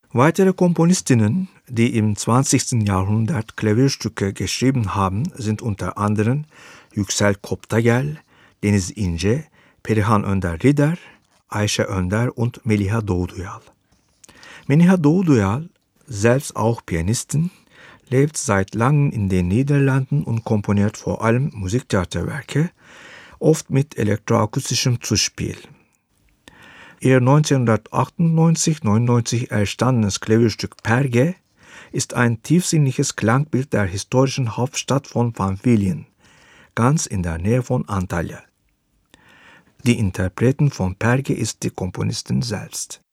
Weitere Komponistinnen, die im 20. Jahrhundert Klavierstücke geschrieben haben, sind unter anderem Yüksel Koptagel, Deniz İnce, Perihan Önder Rider, Ayşe Önder und Meliha Doğuduyal. Meliha Doğuduyal, selbst auch Pianistin, lebt seit langem in den Niederlanden und komponiert vor allem Musiktheaterwerke, oft mit elektroakustischem Zuspiel. Ihr 1998-99 erstandenes Klavierstück Perge ist ein tiefsinniges Klangbild der historischen Hauptstadt von Pamfilien, ganz in der Nähe von Antalya. Die Interpretin von Perge ist die Komponistin selbst.